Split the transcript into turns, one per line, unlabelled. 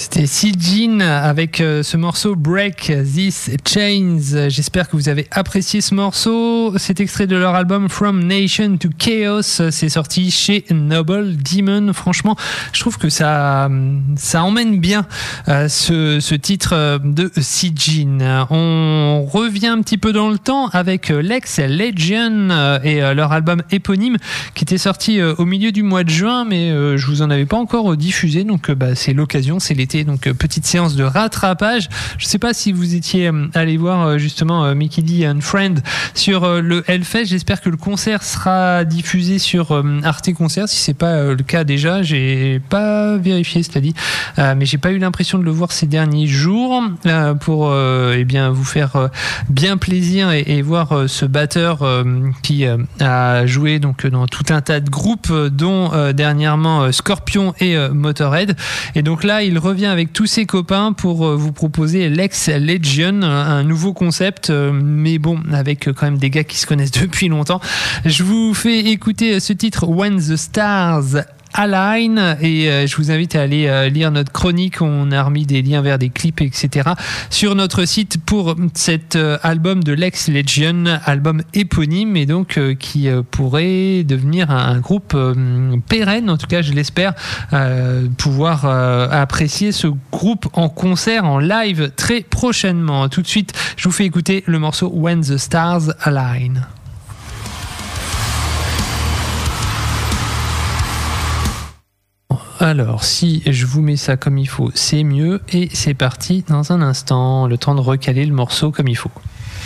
C'était Seejin avec ce morceau Break These Chains. J'espère que vous avez apprécié ce morceau. C'est extrait de leur album From Nation to Chaos. C'est sorti chez Noble Demon. Franchement, je trouve que ça emmène bien ce titre de Seejin. On revient un petit peu dans le temps avec Lex Legion et leur album éponyme qui était sorti au milieu du mois de juin, mais je vous en avais pas encore diffusé, donc c'est l'occasion, c'est l'été, donc petite séance de rattrapage. Je sais pas si vous étiez allé voir justement Mickey D and Friend sur le Hellfest. J'espère que le concert sera diffusé sur Arte Concert. Si c'est pas le cas déjà, j'ai pas vérifié, c'est-à-dire, mais j'ai pas eu l'impression de le voir ces derniers jours pour vous faire bien plaisir et voir ce batteur qui a joué donc dans tout un tas de groupes, dont dernièrement Scorpion et Motorhead. Et donc là, il revient avec tous ses copains pour vous proposer Lex Legion, un nouveau concept, mais bon, avec quand même des gars qui se connaissent depuis longtemps. Je vous fais écouter ce titre When the Stars Align, et je vous invite à aller lire notre chronique. On a remis des liens vers des clips, etc. sur notre site pour cet album de Lex Legion, album éponyme, et donc qui pourrait devenir un groupe pérenne, en tout cas je l'espère, pouvoir apprécier ce groupe en concert, en live très prochainement. Tout de suite, je vous fais écouter le morceau When the Stars Align. Alors, si je vous mets ça comme il faut, c'est mieux, et c'est parti dans un instant, le temps de recaler le morceau comme il faut.